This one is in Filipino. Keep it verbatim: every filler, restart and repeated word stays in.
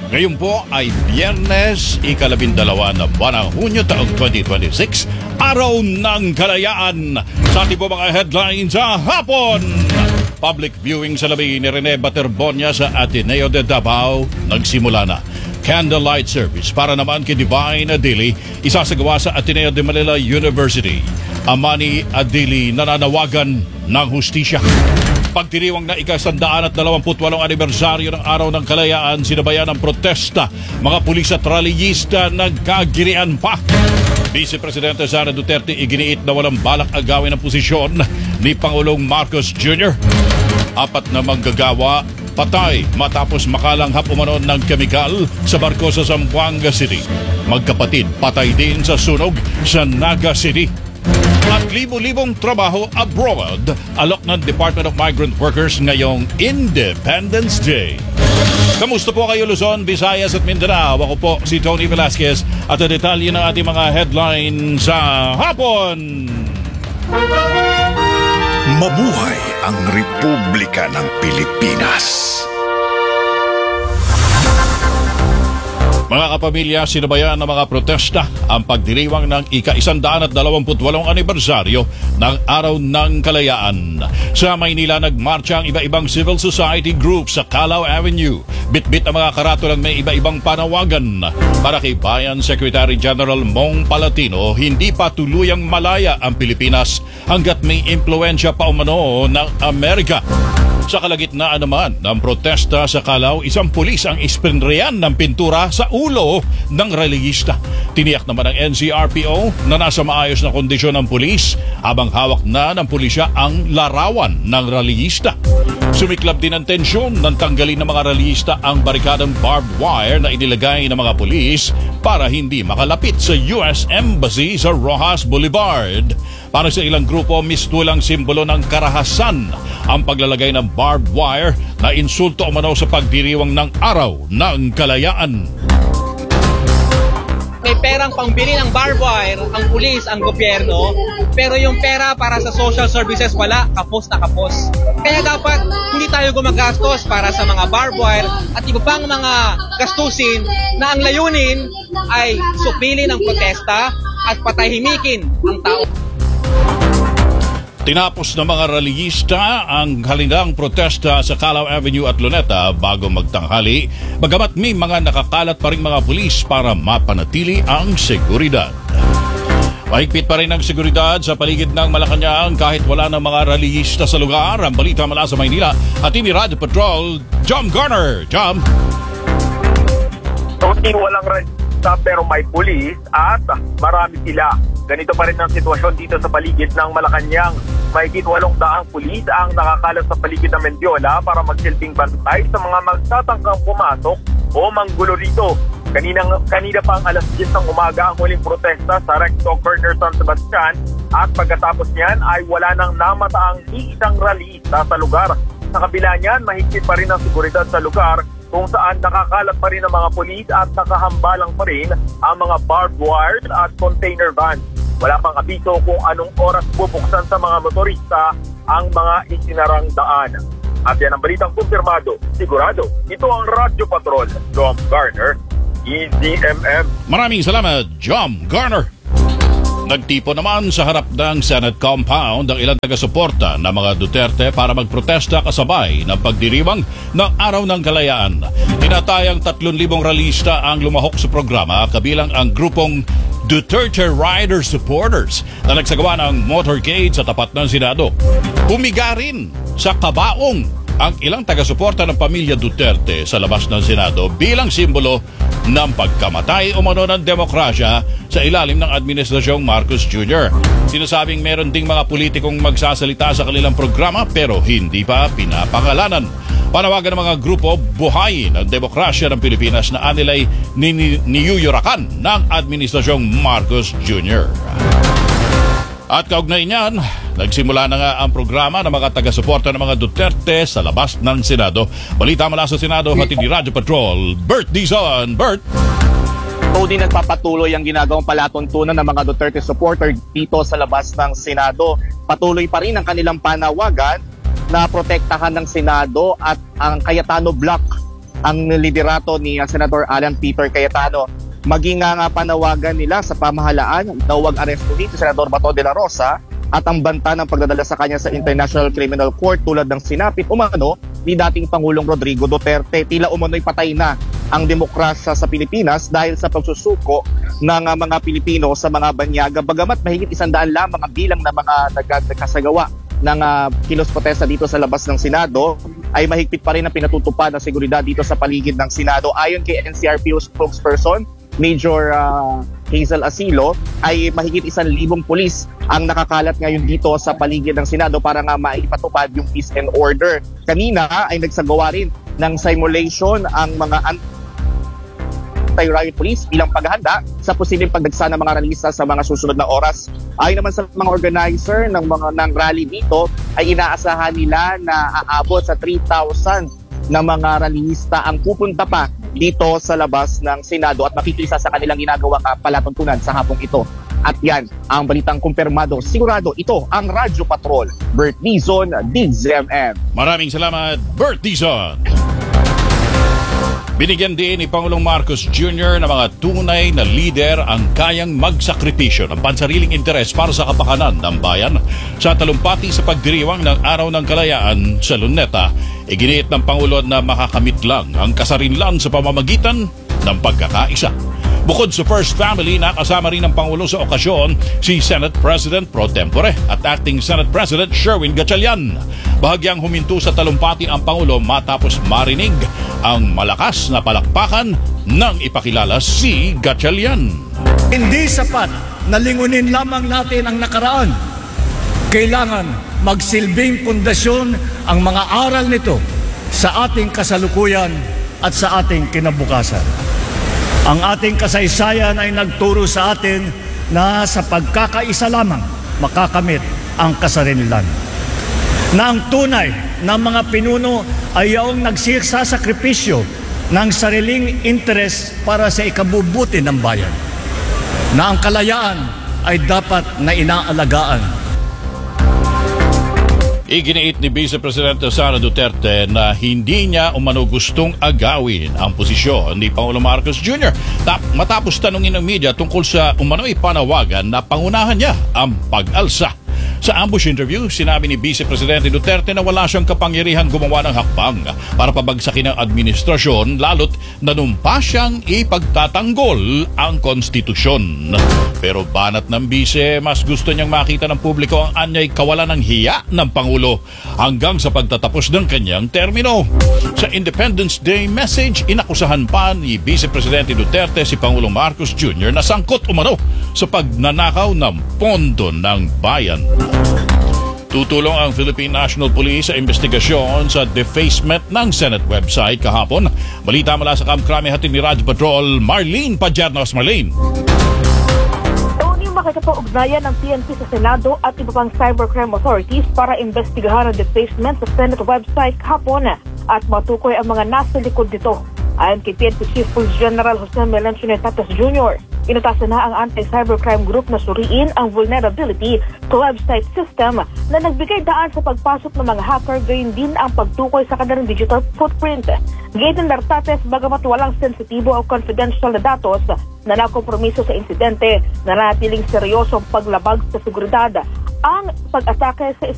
Ngayon po ay Biyernes, ikalabindalawa na buwan ng Hunyo taong twenty twenty-six, Araw ng Kalayaan. Sa ating po mga headlines sa hapon, public viewing sa labi ni Rene Baterbonia sa Ateneo de Davao nagsimula na. Candlelight service para naman kay Divine Adili, isasagawa sa Ateneo de Manila University. Amani Adili nananawagan ng hustisya. Pagdiriwang na ikasandaan at dalawamput walong anibersaryo ng Araw ng Kalayaan, sinabayan ng protesta, mga pulis at rallyista nagkagirian pa. Vice Presidente Sara Duterte iginiit na walang balak agawin ang posisyon ni Pangulong Marcos Junior Apat na manggagawa patay matapos makalanghap umano ng kemikal sa barko sa Zamboanga City. Magkapatid patay din sa sunog sa Naga City. At libo-libong trabaho abroad, alok ng Department of Migrant Workers ngayong Independence Day. Kamusta po kayo Luzon, Visayas at Mindanao? Ako po si Tony Velasquez at ang detalye ng ating mga headlines sa hapon. Mabuhay ang Republika ng Pilipinas. Mga kapamilya, sinabayan ng mga protesta ang pagdiriwang ng ika-isandaan at dalawamput walong anibersaryo ng Araw ng Kalayaan. Sa Maynila, nagmarcha ang iba-ibang civil society groups sa Calao Avenue. Bit-bit ang mga karatulang may iba-ibang panawagan. Para kay Bayan Secretary General Mong Palatino, hindi pa tuluyang malaya ang Pilipinas hanggat may impluensya pa umano ng Amerika. Sa kalagitnaan naman ng protesta sa Calao, isang pulis ang ispinreyan ng pintura sa ulo ng reliyista. Tiniyak naman ng N C R P O na nasa maayos na kondisyon ng pulis habang hawak na ng pulisya ang larawan ng reliyista. Sumiklab din ang tensyon nang tanggalin ng mga reliyista ang barikadang barbed wire na inilagay ng mga pulis para hindi makalapit sa U S Embassy sa Rojas Boulevard. Para sa ilang grupo, mistulang simbolo ng karahasan ang paglalagay ng barbed wire na insulto umano sa pagdiriwang ng Araw ng Kalayaan. May perang pangbili ng barbed wire ang pulis, ang gobyerno, pero yung pera para sa social services wala, kapos na kapos. Kaya dapat hindi tayo gumagastos para sa mga barbed wire at iba pang mga gastusin na ang layunin ay supilin ang protesta at patahimikin ang tao. Tinapos ng mga rallyista ang kanilang protesta sa Calao Avenue at Luneta bago magtanghali, bagamat may mga nakakalat pa rin mga pulis para mapanatili ang seguridad. Mahigpit pa rin ang seguridad sa paligid ng Malacanang kahit wala ng mga rallyista sa lugar. Ang balita mula sa Maynila at Team Radio Patrol, Jom Garner. Jom! Hindi walang rallyista pero may pulis at marami sila. Ganito pa rin ang sitwasyon dito sa paligid ng Malacanang. Mahigit walong daang pulis ang nakakalat sa paligid ng Mendiola para magsilbing bantay sa mga magtatangkang pumasok o manggulo rito. Kaninang, kanina pa ang alas diyes ng umaga ang huling protesta sa Recto Corner San Sebastian at pagkatapos niyan ay wala nang namataang ni isang rallyista sa lugar. Sa kabila niyan, mahigpit pa rin ang seguridad sa lugar kung saan nakakalat pa rin ang mga pulis at nakahambalang pa rin ang mga barbed wire at container vans. Wala pang abiso kung anong oras bubuksan sa mga motorista ang mga isinarang daan. At yan ang balitang kumpirmado, sigurado. Ito ang Radyo Patrol, Jom Garner, E D M M. Maraming salamat, Jom Garner. Nagtipo naman sa harap ng Senate compound ang ilang taga-suporta ng mga Duterte para magprotesta kasabay ng pagdiriwang ng Araw ng Kalayaan. Tinatayang tatlong libong rallyista ang lumahok sa programa kabilang ang grupong Duterte Rider Supporters na nagsagawa ng motorcade sa tapat ng Senado. Humiga rin sa kabaong ang ilang taga-suporta ng pamilya Duterte sa labas ng Senado bilang simbolo ng pagkamatay umano ng demokrasya sa ilalim ng Administrasyong Marcos Junior Sinasabing meron ding mga politikong magsasalita sa kanilang programa pero hindi pa pinapangalanan. Panawagan ng mga grupo, buhayin ang demokrasya ng Pilipinas na anilay niyuyurakan ng Administrasyong Marcos Junior At kaugnay niyan, nagsimula na nga ang programa ng mga taga-suporta ng mga Duterte sa labas ng Senado. Balita mula sa Senado, hatid ni Radio Patrol, Bert Dizon. Bert! Tony, nagpapatuloy ang ginagawang palatuntunan ng mga Duterte supporter dito sa labas ng Senado. Patuloy pa rin ang kanilang panawagan na protektahan ng Senado at ang Cayetano Block ang liderato ni uh, Senator Alan Peter Cayetano. Maging uh, nga panawagan nila sa pamahalaan na huwag arestuhin si Senador Bato de la Rosa at ang banta ng pagdadala sa kanya sa International Criminal Court tulad ng sinapit umano ni dating Pangulong Rodrigo Duterte. Tila umano'y patay na ang demokrasya sa Pilipinas dahil sa pagsusuko ng uh, mga Pilipino sa mga banyaga. Bagamat mahigit isandaan lamang ang bilang ng mga nagkasagawa ng uh, kilos protesta dito sa labas ng Senado, ay mahigpit pa rin ang pinatutupad ng seguridad dito sa paligid ng Senado. Ayon kay N C R P O spokesperson Major uh, Hazel Asilo, ay mahigit isang libong pulis ang nakakalat ngayon dito sa paligid ng Senado para nga maipatupad yung peace and order. Kanina ay nagsagawa rin ng simulation ang mga anti-riot police bilang paghahanda sa posibleng pagdagsa ng mga rallyista sa mga susunod na oras. Ayon naman sa mga organizer ng mga ng rally dito, ay inaasahan nila na aabot sa three thousand na mga rallyista ang pupunta pa dito sa labas ng Senado at makikisa sa kanilang ginagawang palatuntunan sa hapong ito. At yan ang balitang kumpirmado. Sigurado ito ang Radyo Patrol. Bert Dizon, D Z M M. Maraming salamat, Bert Dizon. Binigyan din ni Pangulong Marcos Junior ng mga tunay na lider ang kayang magsakripisyo ng pansariling interes para sa kapakanan ng bayan. Sa talumpati sa pagdiriwang ng Araw ng Kalayaan sa Luneta, iginiit ng Pangulo na makakamit lang ang kasarinlan sa pamamagitan ng pagkakaisa. Bukod sa First Family, nakasama rin ng Pangulo sa okasyon si Senate President Pro Tempore at Acting Senate President Sherwin Gatchalian. Bahagyang huminto sa talumpati ang Pangulo matapos marinig ang malakas na palakpakan nang ipakilala si Gatchalian. Hindi sapat na lingunin lamang natin ang nakaraan. Kailangan magsilbing pundasyon ang mga aral nito sa ating kasalukuyan at sa ating kinabukasan. Ang ating kasaysayan ay nagturo sa atin na sa pagkakaisa lamang makakamit ang kasarinlan. Na ang tunay na mga pinuno ay yaong nagsisasakripisyo ng sariling interes para sa ikabubuti ng bayan. Na ang kalayaan ay dapat na inaalagaan. Iginiit ni Vice Presidente Sara Duterte na hindi niya umano gustong agawin ang posisyon ni Pangulong Marcos Junior Tap, matapos tanungin ng media tungkol sa umano'y panawagan na pangunahan niya ang pag-alsa. Sa ambush interview, sinabi ni Vice Presidente Duterte na wala siyang kapangyarihan gumawa ng hakbang para pabagsakin ang administrasyon, lalo't nanumpa siyang ipagtatanggol ang konstitusyon. Pero banat ng Vice, mas gusto niyang makita ng publiko ang anyay kawalan ng hiya ng Pangulo hanggang sa pagtatapos ng kanyang termino. Sa Independence Day message, inakusahan pa ni Vice Presidente Duterte si Pangulong Marcos Junior na sangkot umano sa pagnanakaw ng pondo ng bayan. Tutulong ang Philippine National Police sa investigasyon sa defacement ng Senate website kahapon. Balita mula sa Camp Crame hatid ni Radyo Patrol, Marlene Padjernos. Marlene. Tony, makikipag-ugnayan ng P N P sa Senado at iba pang cybercrime authorities para investigahan ang defacement sa Senate website kahapon at matukoy ang mga nasa likod nito. Ayon kay P N P Chief Police General Jose Melencio Tatas Junior, inutasan na ang anti-cybercrime group na suriin ang vulnerability sa website system na nagbigay daan sa pagpasok ng mga hacker, gayon din ang pagtukoy sa kanilang digital footprint. Gayon ng Nartates, bagamat walang sensitibo o confidential na datos na nakompromiso sa insidente, na natiling seryosong paglabag sa seguridad. Ang pag-atake sa